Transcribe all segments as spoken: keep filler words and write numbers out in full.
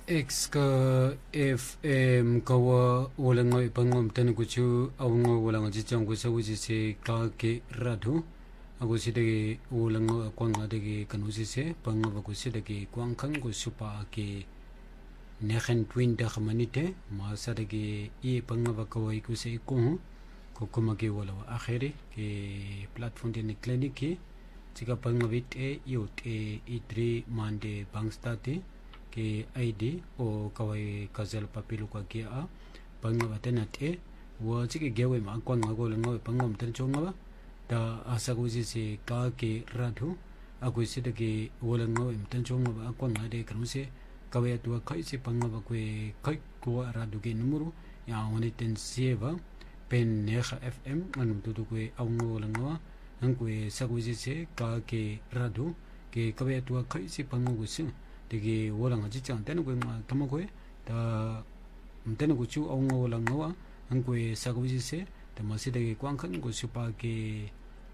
X ka F M kawa walang nga ipangom tan ko chu awang walang ji chang ko sa wuji se ka ke radhu ako si de walang nga kwang nga de kanu si se pang ba ko si de kwang kan ko supa ke nekhan twin da khamanite ma sa de e pang ba ko ko se ko ko kuma ke wala akhiri ke platform de clinic ke jika pang bit e yot e itri mande bangstate ke I D o kawai kazal papilu ka kia a panga batenat e wa chike gewe ma kwang ngo le ngo pangom tan chonga ba da asa ko si ka ke radhu aku si de ke wala ngo im tan chonga ba kwang ade kanuse kawai tu kai si panga ba kwe kai ko radhu ke numero ya woni ten sieva pen neha F M anum tu tu kwe awngo le ngo ang kwe sa ko si ka ke radhu ke kawai tu kai si panga ko si 되게 워랑 아직 안 되는 거만 담아고에 다 되는 거 주 엉어 워랑 너와 한국에 사고지세 다 마시되게 꽝큰 거 슈파게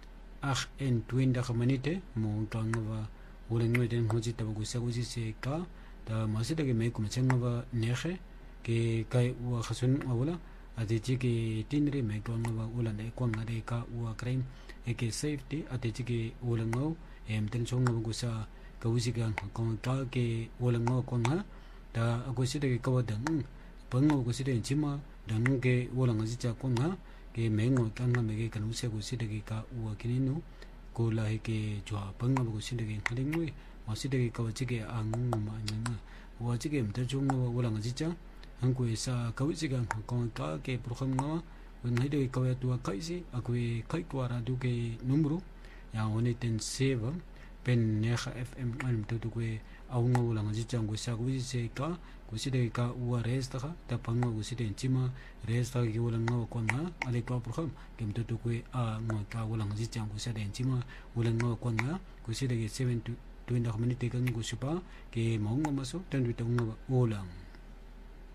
ach en twin da gemeente mo tangwa wolen no den hoji tabu sagoji세 ka 다 마시되게 메고 쳔가 네게 ke kai wa khasun awla adiji ke tinri mego no wala ne kwangare ka wa crime eke safety adiji ke wolango em ten chongo gusa kawisigan kong ka ke wolango kwanga da agoside ke kawadang bango goside chima dan ke wolanga jicha kwanga ke mengo kanga mege kanuse goside ke ka wa kininu ko la ke jwa banga goside ke khalingwe maside ke kawachige angung ma nyanga wa jige mta chongo wolanga jicha hanko sa kawisigan kong ka ke program wen hide ke kawatu kaisi akwe kai kwara du ke numero ya woni ten save pen neha F M an tu tu kwe awngo lang ji chang ko sa ko se ka ko si de ka wa resta ka ta pang ko si de chima resta ki wala ngo ko na ale ko program kem tu tu kwe a ngo ka wala ji chang ko sa de chima wala ngo ko na ko si de seven to twenty minute kan ko supa ke mong ngo maso tan tu tu ngo wala